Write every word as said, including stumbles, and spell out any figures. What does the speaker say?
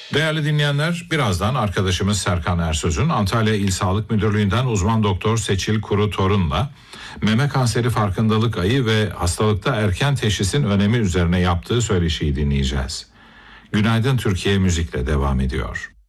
Değerli dinleyenler, birazdan arkadaşımız Serkan Ersöz'ün Antalya İl Sağlık Müdürlüğü'nden uzman doktor Seçil Kuru Torun'la meme kanseri farkındalık ayı ve hastalıkta erken teşhisin önemi üzerine yaptığı söyleşiyi dinleyeceğiz. Günaydın Türkiye müzikle devam ediyor.